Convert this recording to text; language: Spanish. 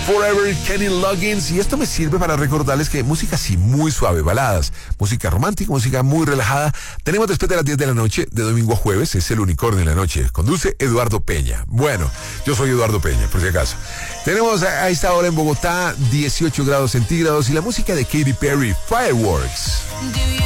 Forever, Kenny Loggins. Y esto me sirve para recordarles que música así muy suave, baladas, música romántica, música muy relajada. Tenemos después de las 10 de la noche, de domingo a jueves, es el Unicornio en la noche. Conduce Eduardo Peña. Bueno, yo soy Eduardo Peña, por si acaso. Tenemos a esta hora en Bogotá 18 grados centígrados y la música de Katy Perry, Fireworks.